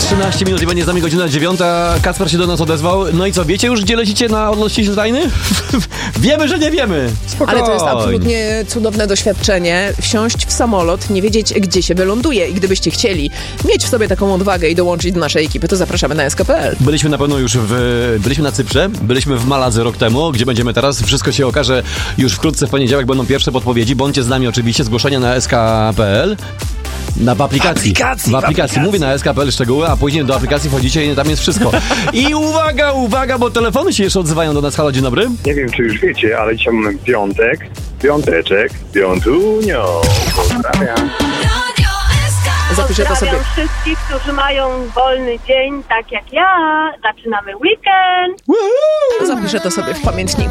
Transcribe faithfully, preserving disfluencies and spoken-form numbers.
trzynaście minut i będzie z nami godzina dziewiąta. Kacper się do nas odezwał. No i co, wiecie już, gdzie lecicie na odlot ściśle tajny? Wiemy, że nie wiemy. Spokojnie. Ale to jest absolutnie cudowne doświadczenie. Wsiąść w samolot, nie wiedzieć, gdzie się wyląduje. I gdybyście chcieli mieć w sobie taką odwagę i dołączyć do naszej ekipy, to zapraszamy na S K kropka P L. Byliśmy na pewno już w... Byliśmy na Cyprze, byliśmy w Maladze rok temu. Gdzie będziemy teraz? Wszystko się okaże już wkrótce, w poniedziałek będą pierwsze podpowiedzi. Bądźcie z nami oczywiście, zgłoszenia na S K kropka P L. Na w aplikacji. aplikacji. W aplikacji. Mówię na S K kropka P L szczegóły, a później do aplikacji wchodzicie i tam jest wszystko. I uwaga, uwaga, bo telefony się jeszcze odzywają do nas. Halo, dzień dobry. Nie wiem, czy już wiecie, ale dzisiaj mamy piątek, piąteczek, piątunio. Pozdrawiam. Zapiszę to sobie. Pozdrawiam wszystkich, którzy mają wolny dzień, tak jak ja. Zaczynamy weekend. Zapiszę to sobie w pamiętniku.